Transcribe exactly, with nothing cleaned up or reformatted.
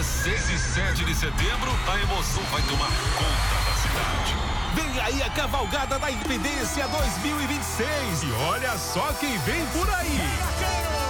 seis e sete de setembro, a emoção vai tomar conta da cidade. Vem aí a Cavalgada da Independência dois mil e vinte e seis. E olha só quem vem por aí.